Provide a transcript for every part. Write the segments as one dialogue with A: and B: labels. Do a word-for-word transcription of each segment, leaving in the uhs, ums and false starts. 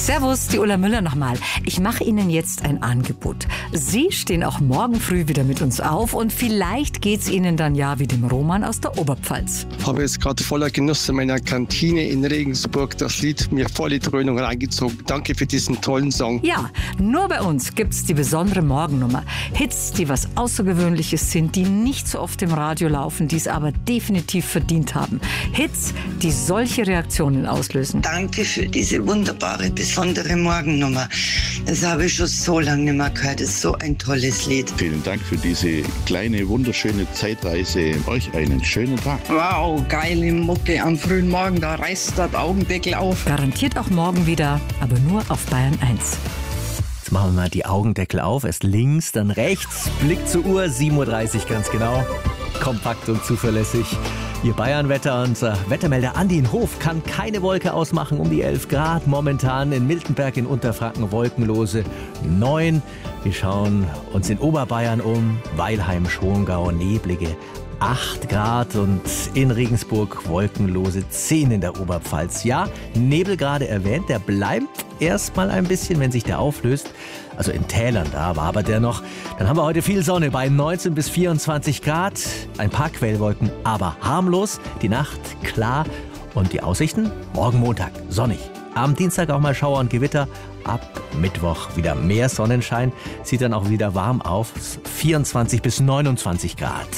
A: Servus, die Ulla Müller nochmal. Ich mache Ihnen jetzt ein Angebot. Sie stehen auch morgen früh wieder mit uns auf und vielleicht geht's Ihnen dann ja wie dem Roman aus der Oberpfalz.
B: Ich habe jetzt gerade voller Genuss in meiner Kantine in Regensburg das Lied mir voll die Dröhnung reingezogen. Danke für diesen tollen Song.
A: Ja, nur bei uns gibt's die besondere Morgennummer. Hits, die was Außergewöhnliches sind, die nicht so oft im Radio laufen, die es aber definitiv verdient haben. Hits, die solche Reaktionen auslösen.
C: Danke für diese wunderbare, besondere Morgennummer. Das habe ich schon so lange nicht mehr gehört. Das ist so ein tolles Lied.
D: Vielen Dank für diese kleine, wunderschöne Zeitreise. Euch einen schönen Tag.
E: Wow, geile Mucke am frühen Morgen. Da reißt der Augendeckel auf.
A: Garantiert auch morgen wieder, aber nur auf Bayern eins.
F: Jetzt machen wir mal die Augendeckel auf. Erst links, dann rechts. Blick zur Uhr, sieben Uhr dreißig ganz genau. Kompakt und zuverlässig. Ihr Bayernwetter, unser Wettermelder Andi in Hof kann keine Wolke ausmachen, um die elf Grad. Momentan in Miltenberg in Unterfranken wolkenlose neun. Wir schauen uns in Oberbayern um, Weilheim, Schongau, neblige acht Grad und in Regensburg wolkenlose zehn in der Oberpfalz. Ja, Nebel gerade erwähnt, der bleibt erstmal ein bisschen, wenn sich der auflöst. Also in Tälern, da wabert der noch. Dann haben wir heute viel Sonne bei neunzehn bis vierundzwanzig Grad. Ein paar Quellwolken, aber harmlos. Die Nacht klar und die Aussichten? Morgen Montag, sonnig. Am Dienstag auch mal Schauer und Gewitter. Ab Mittwoch wieder mehr Sonnenschein. Sieht dann auch wieder warm auf. vierundzwanzig bis neunundzwanzig Grad.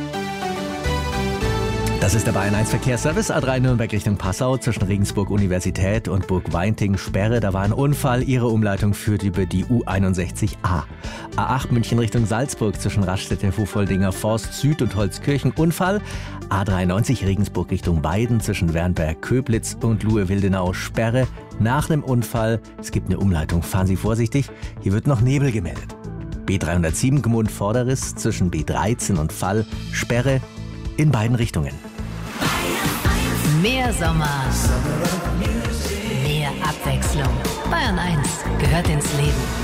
F: Das ist der Bayern eins Verkehrsservice. A drei Nürnberg Richtung Passau zwischen Regensburg Universität und Burg Weinting Sperre. Da war ein Unfall. Ihre Umleitung führt über die U einundsechzig A. A acht München Richtung Salzburg zwischen Raststätte, Vufoldinger Forst Süd und Holzkirchen. Unfall. A dreiundneunzig Regensburg Richtung Weiden zwischen Wernberg, Köblitz und Luhe-Wildenau Sperre. Nach einem Unfall. Es gibt eine Umleitung. Fahren Sie vorsichtig. Hier wird noch Nebel gemeldet. B dreihundertsieben Gmund Vorderriss zwischen B dreizehn und Fall. Sperre in beiden Richtungen.
G: Mehr Sommer, mehr Abwechslung. Bayern eins gehört ins Leben.